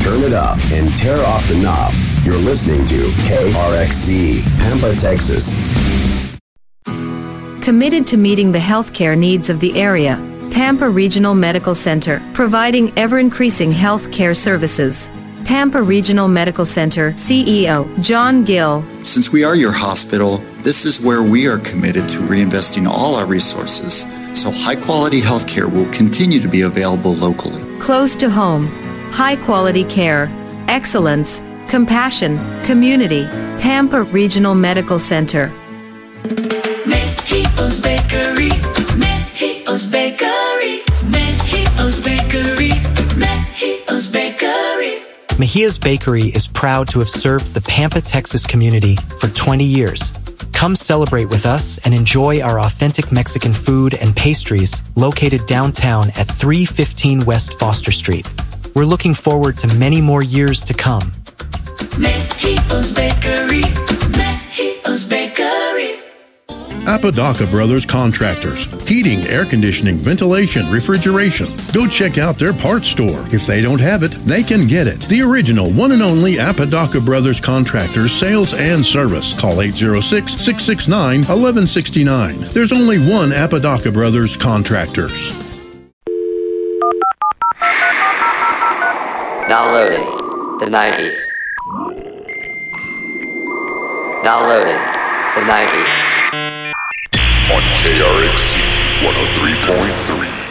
turn it up, and tear off the knob. You're listening to KRXZ, Pampa, Texas. Committed to meeting the healthcare needs of the area, Pampa Regional Medical Center, providing ever-increasing healthcare services. Pampa Regional Medical Center CEO John Gill. Since we are your hospital, this is where we are committed to reinvesting all our resources, so high-quality healthcare will continue to be available locally. Close to home, high-quality care, excellence, compassion, community. Pampa Regional Medical Center. Mejios Bakery, Mejios Bakery, Mejios Bakery, Mejios Bakery. Mejia's Bakery is proud to have served the Pampa, Texas community for 20 years. Come celebrate with us and enjoy our authentic Mexican food and pastries located downtown at 315 West Foster Street. We're looking forward to many more years to come. Mejios Bakery, Mejios Bakery. Apodaca Brothers Contractors. Heating, air conditioning, ventilation, refrigeration. Go check out their parts store. If they don't have it, they can get it. The original one and only Apodaca Brothers Contractors sales and service. Call 806-669-1169. There's only one Apodaca Brothers Contractors. Downloading the 90s. Downloading the 90s. On KRXZ 103.3.